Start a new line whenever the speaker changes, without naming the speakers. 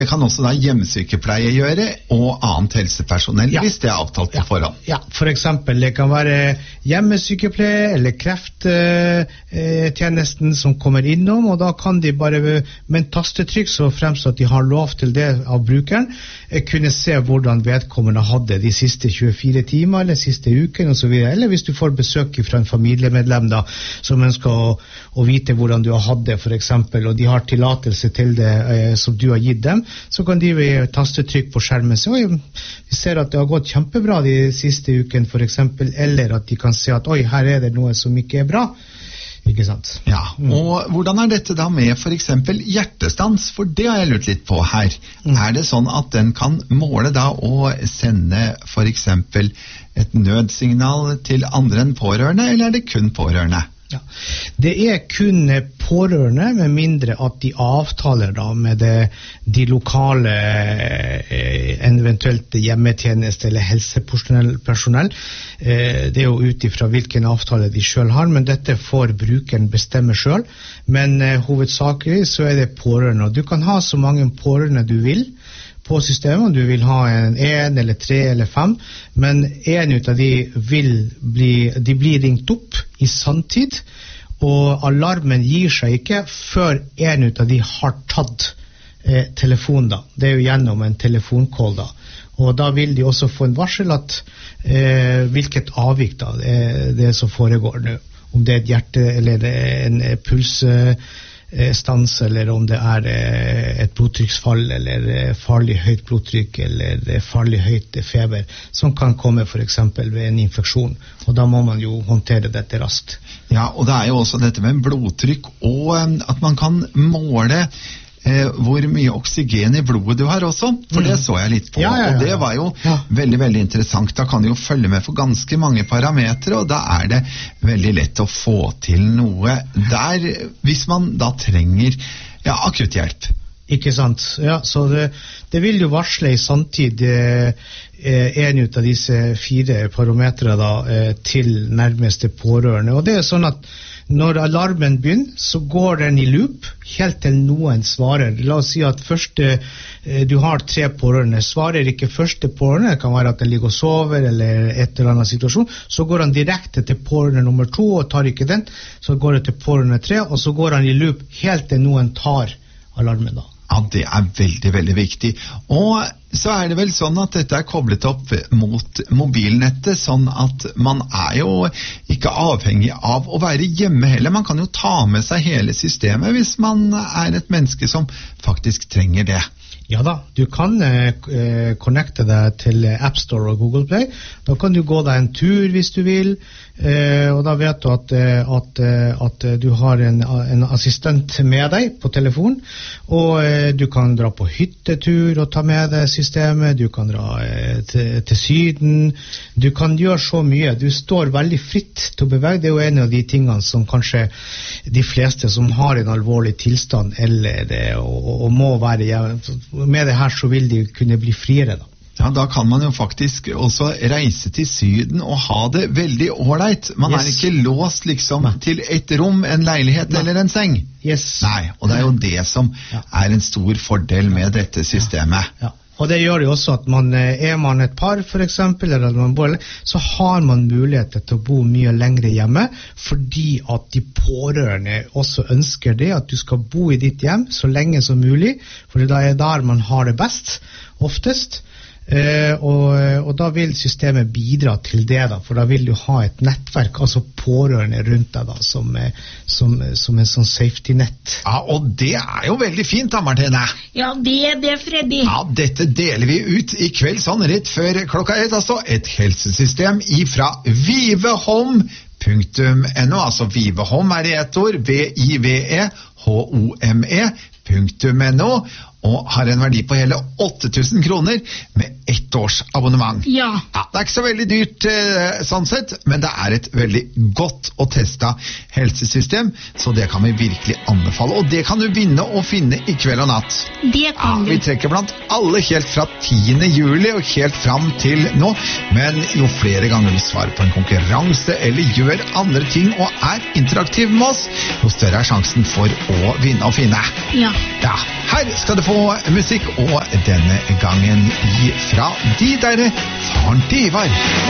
Det kan også da hjemmesykepleie gjøre, og annet helsepersonell, hvis det avtalt på forhånd.
Ja, for eksempel, det kan være hjemmesykepleie eller krefttjenesten som kommer innom, og da kan de bare med en tastetrykk, så fremst at de har lov til det av brukeren, kunne se hvordan vedkommende hadde de siste 24 timer, eller siste uken, og så videre. Eller hvis du får besøk fra en familiemedlem da, som ønsker å vite hvordan du har hatt det, for eksempel, og de har tillatelse til det som du har gitt dem, så kan de ved tastetrykk på skjermen se, oi, vi ser at det har gått kjempebra de siste uken, for eksempel, eller at de kan se at, oi, her er det noe som ikke er bra. Ikke sant?
Ja, og hvordan er dette da med for eksempel hjertestans? For det har jeg lurt litt på her. Er det sånn at den kan måle da og sende for eksempel et nødsignal til andre enn pårørende, eller er det kun pårørende?
Ja. Det er kun pårørende, med mindre at de avtaler da med de lokale eventuelt hjemmetjeneste eller helsepersonell. Det er jo ut ifra hvilken avtale de selv har, men dette får brukeren bestemme selv. Men hovedsakelig så er det pårørende, og du kan ha så mange pårørende du vil på systemet, om du vil ha en eller 3 eller 5, men en ut av de blir ringt opp i sanntid, og alarmen gir seg ikke før en ut av de har tatt telefonen da. Det er jo gjennom en telefonkål da, og da vil de også få en varsel at hvilket avvik da det som foregår nå, om det er et hjerte eller en pulsstans, eller om det er et blodtrykksfall, eller farlig høyt blodtrykk, eller farlig høyt feber, som kan komme for eksempel ved en infeksjon. Og da må man jo håndtere dette raskt.
Ja, og det er jo også dette med blodtrykk, og at man kan måle hvor mye oksygen i blodet du har også, for det så jeg litt på, og det var jo veldig, veldig interessant. Da kan du jo følge med for ganske mange parametre, og da er det veldig lett å få til noe der, hvis man da trenger akutt hjelp.
Ikke sant? Ja, så det vil jo varsle i samtid en ut av disse 4 parametre da, til nærmeste pårørende, og det er sånn at når alarmen begynner, så går den i loop helt til noen svarer. La oss si at du har 3 pårørende, svarer ikke første pårørende, det kan være at den ligger og sover eller et eller annet situasjon, så går han direkte til pårørende nummer 2 og tar ikke den, så går det til pårørende 3, og så går han i loop helt til noen tar alarmen da.
Ja, det er veldig, veldig viktig. Og så er det vel sånn at dette er koblet opp mot mobilnettet, sånn at man er jo ikke avhengig av å være hjemme heller. Man kan jo ta med seg hele systemet hvis man er et menneske som faktisk trenger det.
Ja da, du kan connecte deg til App Store og Google Play. Da kan du gå deg en tur hvis du vil, og da vet du at du har en assistent med deg på telefon, og du kan dra på hyttetur og ta med deg systemet, du kan dra til Syden, du kan gjøre så mye, du står veldig fritt til å bevege. Det er jo en av de tingene som kanskje de fleste som har en alvorlig tilstand eller og må være med det her, så vil de kunne bli friere da.
Ja, da kan man jo faktisk også reise til Syden og ha det veldig ordentlig. Man er ikke låst liksom til et rom, en leilighet eller en seng. Nei, og det er jo det som er en stor fordel med dette systemet.
Ja. Og det gjør jo også at er man et par for eksempel, eller man bor, så har man mulighet til å bo mye lengre hjemme, fordi at de pårørende også ønsker det, at du skal bo i ditt hjem så lenge som mulig, for det er der man har det best, oftest. Og da vil systemet bidra til det da, for da vil du ha et nettverk, altså pårørende rundt deg da, som en sånn safety net.
Ja, og det er jo veldig fint da, Martine.
Ja, det er det, Freddy.
Ja, dette deler vi ut i kveld, sånn rett før klokka 1, altså et helsesystem ifra Vivehome.no, altså Vivehome er i ett ord, VIVEHOME.no, og har en verdi på hele 8.000 kroner med 1 års abonnement.
Ja.
Det er ikke så veldig dyrt sånn sett, men det er et veldig godt og testet helsesystem, så det kan vi virkelig anbefale. Og det kan du begynne å finne i kveld og natt.
Det kan du.
Vi trekker blant alle helt fra 10. juli og helt fram til nå, men jo flere ganger du svarer på en konkurranse eller gjør andre ting og er interaktiv med oss, jo større er sjansen for å vinne og finne.
Ja.
Ja, her skal du få på musikk, og denne gangen fra de derre faren til Ivar.